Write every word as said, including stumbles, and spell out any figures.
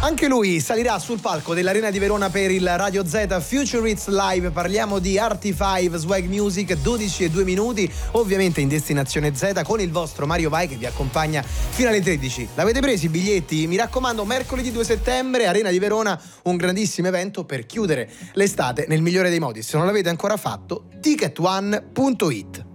Anche lui salirà sul palco dell'Arena di Verona per il Radio Z Future Hits Live. Parliamo di Arty cinque Swag Music, dodici e due minuti, ovviamente in destinazione Z con il vostro Mario Vai che vi accompagna fino alle tredici. L'avete presi i biglietti? Mi raccomando, mercoledì due settembre, Arena di Verona, un grandissimo evento per chiudere l'estate nel migliore dei modi. Se non l'avete ancora fatto, ticket one punto it.